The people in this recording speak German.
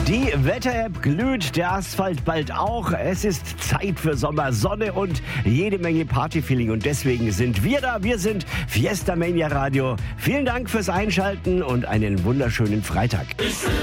Die Wetter-App glüht, der Asphalt bald auch. Es ist Zeit für Sommer, Sonne und jede Menge Partyfeeling. Und deswegen sind wir da. Wir sind Fiesta Mania Radio. Vielen Dank fürs Einschalten und einen wunderschönen Freitag.